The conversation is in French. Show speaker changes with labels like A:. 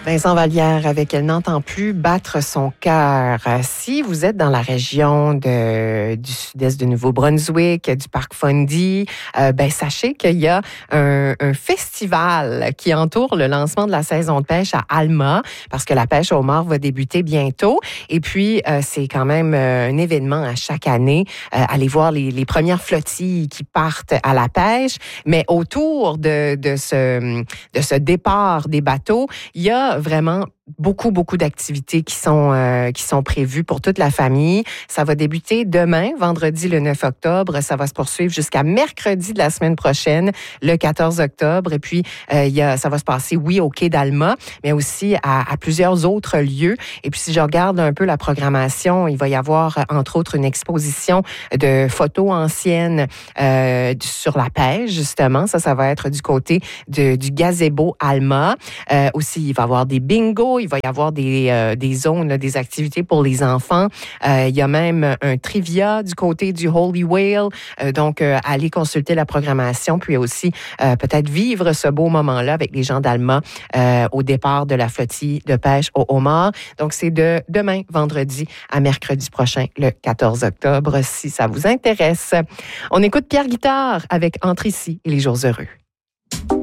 A: Vincent Vallière avec Elle n'entend plus battre son cœur. Si vous êtes dans la région du sud-est du Nouveau-Brunswick, du parc Fundy, sachez qu'il y a un festival qui entoure le lancement de la saison de pêche à Alma, parce que la pêche au homard va débuter bientôt. Et puis, c'est quand même un événement à chaque année. Aller voir les premières flottilles qui partent à la pêche. Mais autour de ce départ des bateaux, il y a vraiment beaucoup d'activités qui sont prévues pour toute la famille. Ça va débuter demain, vendredi le 9 octobre. Ça va se poursuivre jusqu'à mercredi de la semaine prochaine, le 14 octobre. Et puis, ça va se passer, oui, au quai d'Alma, mais aussi à plusieurs autres lieux. Et puis, si je regarde un peu la programmation, il va y avoir, entre autres, une exposition de photos anciennes sur la pêche, justement. Ça va être du côté du gazebo Alma. Aussi, il va y avoir des bingos. Il va y avoir des zones, là, des activités pour les enfants. Il y a même un trivia du côté du Holy Whale. Donc, allez consulter la programmation, puis aussi peut-être vivre ce beau moment-là avec les gens d'Alma au départ de la flottille de pêche au homard. Donc, c'est de demain, vendredi, à mercredi prochain, le 14 octobre, si ça vous intéresse. On écoute Pierre Guitare avec Entre ici et les jours heureux.